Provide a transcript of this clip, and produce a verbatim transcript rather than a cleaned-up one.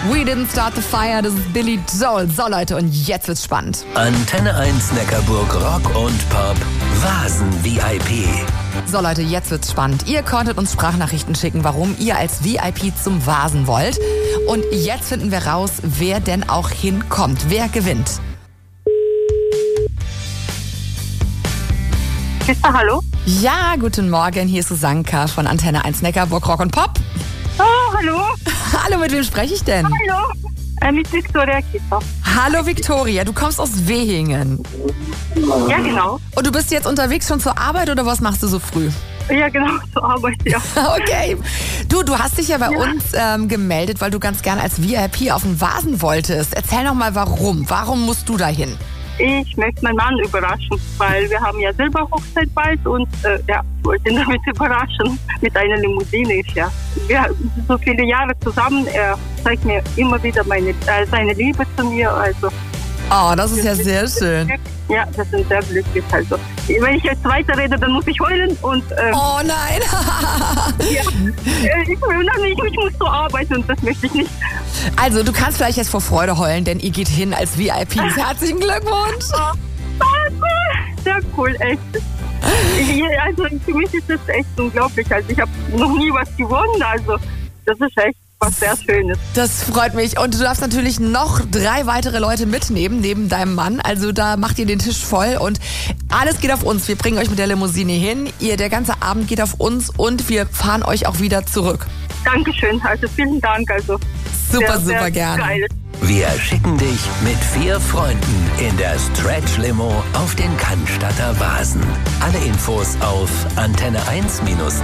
We Didn't Start the Fire, das ist Billy Joel. So Leute, und jetzt wird's spannend. Antenne eins Neckarburg Rock und Pop Vasen V I P. So Leute, jetzt wird's spannend. Ihr konntet uns Sprachnachrichten schicken, warum ihr als V I P zum Vasen wollt. Und jetzt finden wir raus, wer denn auch hinkommt. Wer gewinnt? Christa, hallo? Ja, guten Morgen. Hier ist Susanka von Antenne eins Neckarburg Rock und Pop. Oh, hallo. Hallo, mit wem spreche ich denn? Hallo. Äh, mit Viktoria Kiefer. Hallo Viktoria, du kommst aus Wehingen. Ja, genau. Und du bist jetzt unterwegs schon zur Arbeit oder was machst du so früh? Ja, genau, zur Arbeit, ja. Okay. Du, du hast dich ja bei ja. uns ähm, gemeldet, weil du ganz gerne als V I P auf den Vasen wolltest. Erzähl noch mal, warum. Warum musst du da hin? Ich möchte meinen Mann überraschen, weil wir haben ja selber Hochzeit bald und äh, ja, ich wollte ihn damit überraschen mit einer Limousine. Ja. Wir sind so viele Jahre zusammen, er zeigt mir immer wieder meine, äh, seine Liebe zu mir. Also, oh, das ist ja sehr schön. Ja, das ist sehr glücklich. Also, wenn ich jetzt weiterrede, dann muss ich heulen und... Ähm, oh nein! ja, ich, ich muss zur Arbeit und das möchte ich nicht. Also, du kannst vielleicht jetzt vor Freude heulen, denn ihr geht hin als V I P. Herzlichen Glückwunsch! Oh, oh, sehr cool, echt. Ich, also, für mich ist das echt unglaublich. Also, ich habe noch nie was gewonnen, also das ist echt was sehr Schönes. Das freut mich. Und du darfst natürlich noch drei weitere Leute mitnehmen, neben deinem Mann. Also da macht ihr den Tisch voll und alles geht auf uns. Wir bringen euch mit der Limousine hin. Ihr, der ganze Abend geht auf uns und wir fahren euch auch wieder zurück. Dankeschön. Also vielen Dank. Also super, sehr, super sehr gerne. Geil. Wir schicken dich mit vier Freunden in der Stretch-Limo auf den Cannstatter Vasen. Alle Infos auf antenne eins